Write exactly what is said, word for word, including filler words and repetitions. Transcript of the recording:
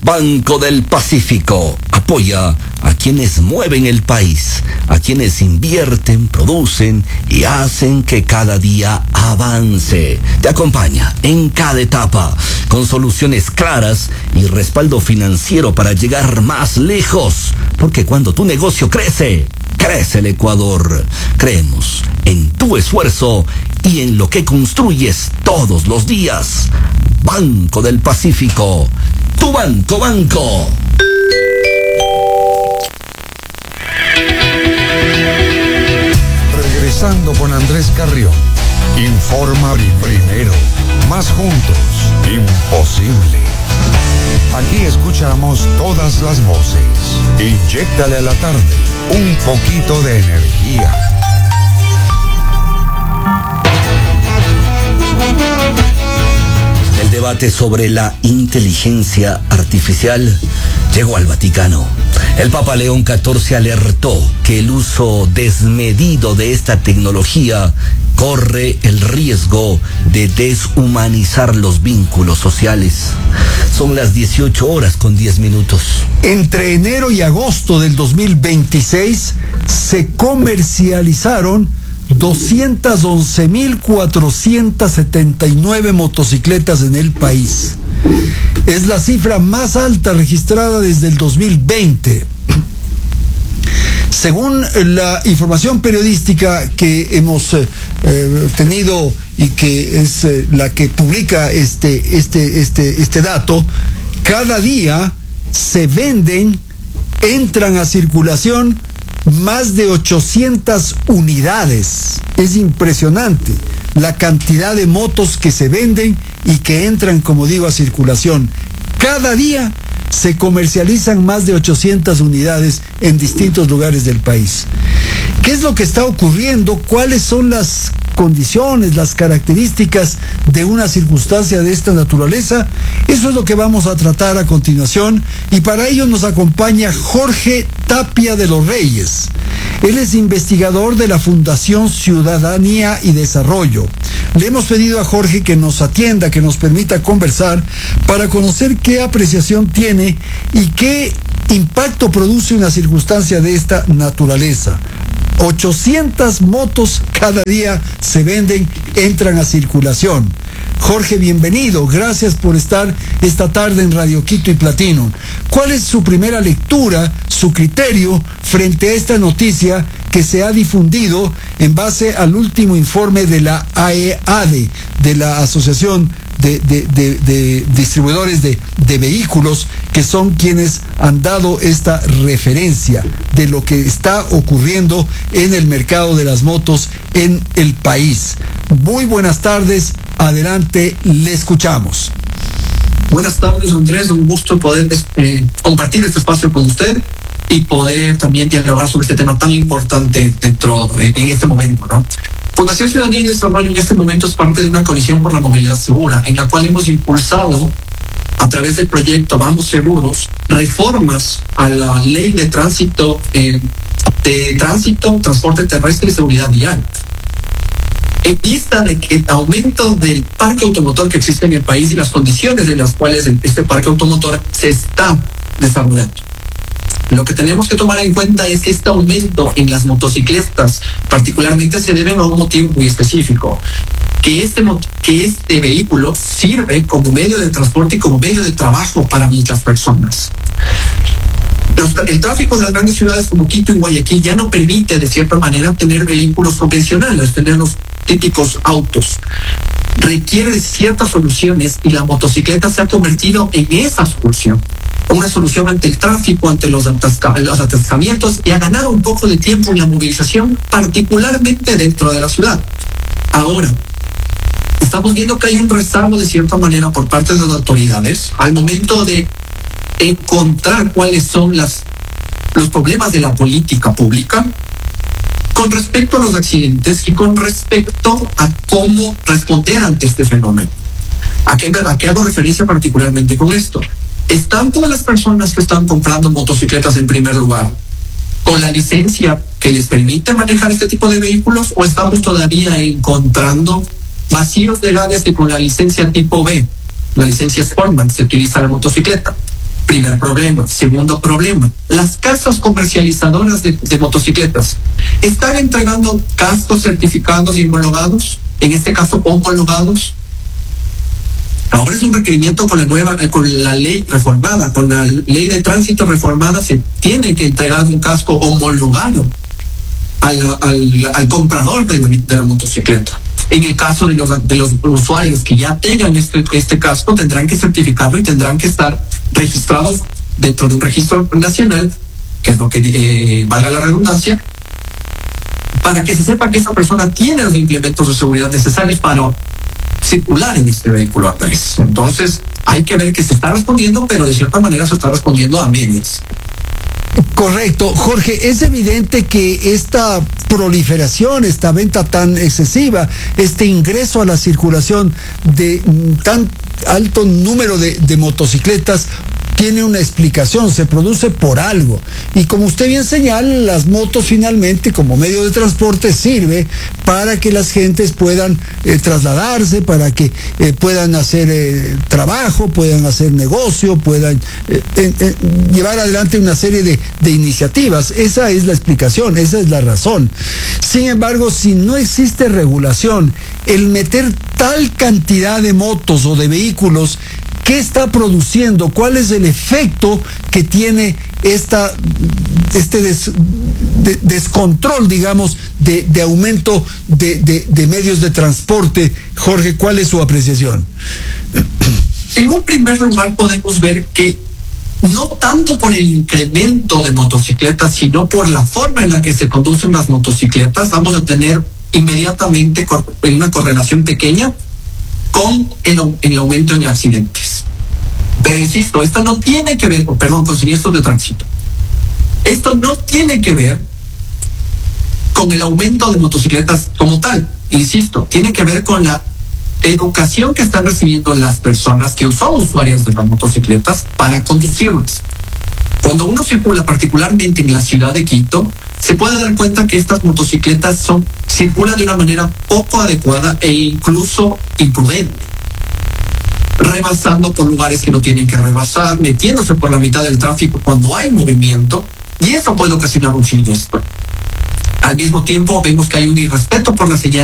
Banco del Pacífico apoya a quienes mueven el país, a quienes invierten, producen y hacen que cada día avance. Te acompaña en cada etapa con soluciones claras y respaldo financiero para llegar más lejos. Porque cuando tu negocio crece, crece el Ecuador. Creemos en tu esfuerzo y en lo que construyes todos los días. Banco del Pacífico. Tu banco, banco. Regresando con Andrés Carrión. Informa primero. Más juntos. Imposible. Aquí escuchamos todas las voces. Inyéctale a la tarde un poquito de energía. El debate sobre la inteligencia artificial llegó al Vaticano. El Papa León catorce alertó que el uso desmedido de esta tecnología corre el riesgo de deshumanizar los vínculos sociales. Son las dieciocho horas con diez minutos. Entre enero y agosto del dos mil veintiséis se comercializaron doscientas once mil cuatrocientas setenta y nueve motocicletas en el país. Es la cifra más alta registrada desde el dos mil veinte. Según la información periodística que hemos eh, tenido y que es eh, la que publica este, este, este, este dato, cada día se venden, entran a circulación más de ochocientas unidades. Es impresionante la cantidad de motos que se venden y que entran, como digo, a circulación. Cada día se comercializan más de ochocientas unidades en distintos lugares del país. ¿Qué es lo que está ocurriendo? ¿Cuáles son las condiciones, las características de una circunstancia de esta naturaleza? Eso es lo que vamos a tratar a continuación, y para ello nos acompaña Jorge Tapia de los Reyes. Él es investigador de la Fundación Ciudadanía y Desarrollo. Le hemos pedido a Jorge que nos atienda, que nos permita conversar para conocer qué apreciación tiene y qué impacto produce una circunstancia de esta naturaleza. ochocientas motos cada día se venden, entran a circulación. Jorge, bienvenido. Gracias por estar esta tarde en Radio Quito y Platino. ¿Cuál es su primera lectura, su criterio frente a esta noticia que se ha difundido en base al último informe de la A E A D E, de la Asociación de, de, de, de Distribuidores de, de Vehículos, que son quienes han dado esta referencia de lo que está ocurriendo en el mercado de las motos en el país? Muy buenas tardes, adelante, le escuchamos. Buenas tardes, Andrés, un gusto poder este, compartir este espacio con usted y poder también dialogar sobre este tema tan importante dentro en este momento, ¿no? Fundación Ciudadanía y Desarrollo en este momento es parte de una coalición por la movilidad segura, en la cual hemos impulsado a través del proyecto Vamos Seguros reformas a la ley de tránsito, eh, de tránsito, transporte terrestre y seguridad vial. En vista de que el aumento del parque automotor que existe en el país y las condiciones en las cuales este parque automotor se está desarrollando. Lo que tenemos que tomar en cuenta es que este aumento en las motocicletas particularmente se debe a un motivo muy específico, que este, que este vehículo sirve como medio de transporte y como medio de trabajo para muchas personas. Los, el tráfico de las grandes ciudades como Quito y Guayaquil ya no permite de cierta manera tener vehículos convencionales, tener los típicos autos. Requiere de ciertas soluciones y la motocicleta se ha convertido en esa solución. Una solución ante el tráfico, ante los, atasca, los atascamientos, y ha ganado un poco de tiempo en la movilización, particularmente dentro de la ciudad. Ahora, estamos viendo que hay un rezago de cierta manera por parte de las autoridades al momento de encontrar cuáles son las, los problemas de la política pública con respecto a los accidentes y con respecto a cómo responder ante este fenómeno. ¿A qué, a qué hago referencia particularmente con esto? ¿Están todas las personas que están comprando motocicletas en primer lugar con la licencia que les permite manejar este tipo de vehículos, o estamos todavía encontrando vacíos legales que con la licencia tipo B, la licencia Sportman, se utiliza la motocicleta? Primer problema. Segundo problema, las casas comercializadoras de, de motocicletas están entregando cascos certificados y homologados, en este caso homologados. Ahora es un requerimiento con la nueva, con la ley reformada, con la ley de tránsito reformada, se tiene que entregar un casco homologado al, al, al comprador de, de la motocicleta. En el caso de los, de los usuarios que ya tengan este, este casco, tendrán que certificarlo y tendrán que estar registrados dentro de un registro nacional, que es lo que eh, valga la redundancia, para que se sepa que esa persona tiene los implementos de seguridad necesarios para circular en este vehículo a país. Entonces, hay que ver que se está respondiendo, pero de cierta manera se está respondiendo a medias. Correcto, Jorge, es evidente que esta proliferación, esta venta tan excesiva, este ingreso a la circulación de tan alto número de, de motocicletas tiene una explicación, se produce por algo. Y como usted bien señala, las motos finalmente como medio de transporte sirve para que las gentes puedan eh, trasladarse, para que eh, puedan hacer eh, trabajo, puedan hacer negocio, puedan eh, eh, eh, llevar adelante una serie de, de iniciativas. Esa es la explicación, esa es la razón. Sin embargo, si no existe regulación, el meter tal cantidad de motos o de vehículos, ¿qué está produciendo? ¿Cuál es el efecto que tiene esta, este des, de, descontrol, digamos, de, de aumento de, de, de medios de transporte? Jorge, ¿cuál es su apreciación? En un primer lugar podemos ver que no tanto por el incremento de motocicletas, sino por la forma en la que se conducen las motocicletas, vamos a tener inmediatamente una correlación pequeña con el, el aumento en accidentes. Pero insisto, esto no tiene que ver, perdón, con siniestros de tránsito. Esto no tiene que ver con el aumento de motocicletas como tal. Insisto, tiene que ver con la educación que están recibiendo las personas que son usuarias de las motocicletas para conducirlas. Cuando uno circula particularmente en la ciudad de Quito, se puede dar cuenta que estas motocicletas son, circulan de una manera poco adecuada e incluso imprudente, rebasando por lugares que no tienen que rebasar, metiéndose por la mitad del tráfico cuando hay movimiento, y eso puede ocasionar un siniestro. Al mismo tiempo vemos que hay un irrespeto por la señal